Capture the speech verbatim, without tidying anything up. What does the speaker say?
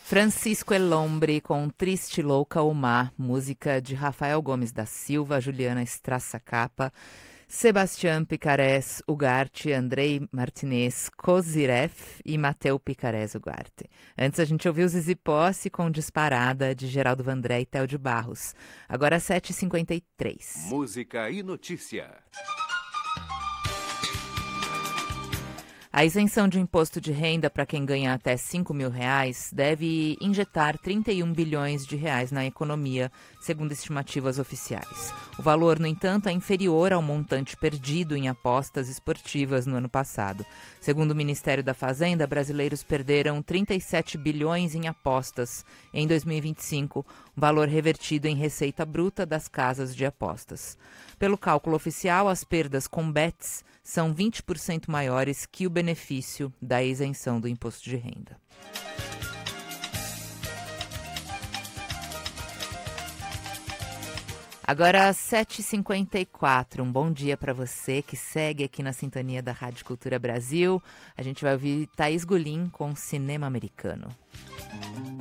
Francisco Elombre com Triste Louca o Mar, música de Rafael Gomes da Silva, Juliana Strassacapa, Sebastián Picarés Ugarte, Andrei Martinez Kozirev e Mateu Picarés Ugarte. Antes a gente ouviu Zizi Posse com Disparada, de Geraldo Vandré e Théo de Barros. Agora sete e cinquenta e três. Música e notícia. A isenção de imposto de renda para quem ganha até cinco mil reais deve injetar trinta e um bilhões de reais na economia, segundo estimativas oficiais. O valor, no entanto, é inferior ao montante perdido em apostas esportivas no ano passado. Segundo o Ministério da Fazenda, brasileiros perderam trinta e sete bilhões em apostas em dois mil e vinte e cinco, um valor revertido em receita bruta das casas de apostas. Pelo cálculo oficial, as perdas com bets são vinte por cento maiores que o benefício da isenção do imposto de renda. Agora, sete e cinquenta e quatro, um bom dia para você que segue aqui na sintonia da Rádio Cultura Brasil. A gente vai ouvir Thaís Gulim com Cinema Americano.